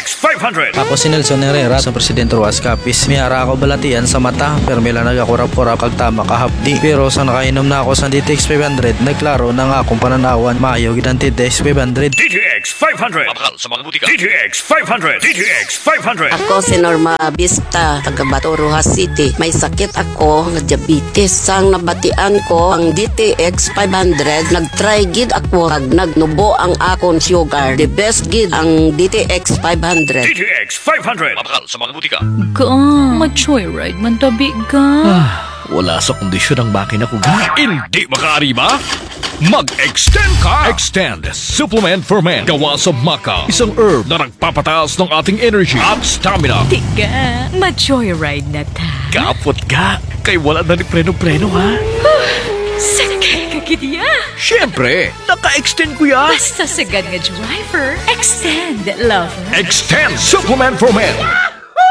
DTX 500. Ako si Nelson Herrera sa Presidente Ruas Capiz. Miyara ako balatian sa mata, pero mila nagakurap-kurap kag tama kahapdi. Pero sa nakainom na ako sa DTX 500, nagklaro na nga akong pananawan maayo gid ang DTX 500. DTX 500. Mapakal sa mga butika. DTX 500. DTX 500. Ako si Norma Vista, taga Bato Rojas City. May sakit ako nga diabetes. Sang nabatian ko ang DTX 500, nagtry gid ako kag nagnubo ang akon sugar. The best gid ang DTX 500. DTX 500. Mapakal sa mga butika. Ka, mag-joyride man tabi ka. Wala sa kondisyon ang makina ko ga. Hindi makaari ba? Mag-extend ka! Extend Supplement for Men. Gawa sa maca. Isang herb na nagpapataas ng ating energy at stamina. Tiga, mag-joyride na ta. Kapot ka. Kay wala na ni preno-preno ha. Sakay ka gidya. Siyempre, naka-extend ko ya. Basta sagad nga driver, extend lover. Extend Supplement for Men.